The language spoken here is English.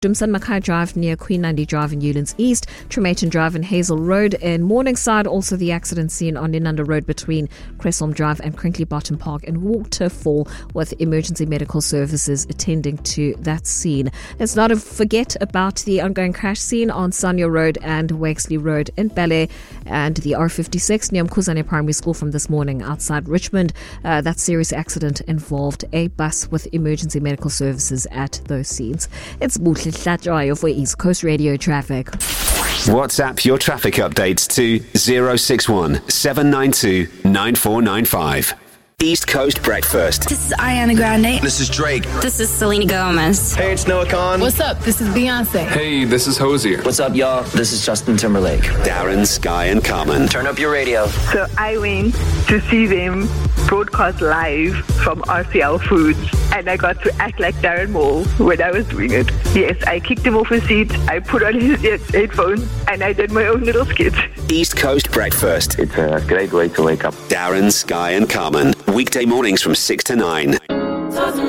Dumson Mackay Drive near Queen Nandi Drive in Newlands East, Trematon Drive and Hazel Road in Morningside. Also the accident scene on Inanda Road between Cresholm Drive and Crinkley Bottom Park and Waterfall, with emergency medical services attending to that scene. Let's not forget about the ongoing crash scene on Sanya Road and Waxley Road in Ballet, and the R56 near Mkhuzane Primary School from this morning outside Richmond. That serious accident involved a bus with emergency medical services at those scenes. It's Buhle Hlatshwayo for East Coast Radio Traffic. WhatsApp your traffic updates to 061 792 9495. East Coast Breakfast. This is Ariana Grande. This is Drake. This is Selena Gomez. Hey, it's Noah Khan. What's up? This is Beyonce. Hey, this is Hosier. What's up, y'all? This is Justin Timberlake. Darren, Sky and Carmen. Turn up your radio. So I went to see them broadcast live from RCL Foods, and I got to act like Darren Moore when I was doing it. Yes, I kicked him off his seat, I put on his headphones, and I did my own little skit. East Coast Breakfast. It's a great way to wake up. Darren, Sky and Carmen. Weekday mornings from 6 to 9.